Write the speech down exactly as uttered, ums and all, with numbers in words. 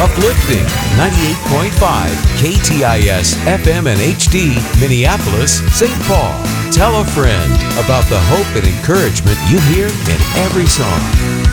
Uplifting ninety-eight point five K T I S F M and H D, Minneapolis, Saint Paul. Tell a friend about the hope and encouragement you hear in every song.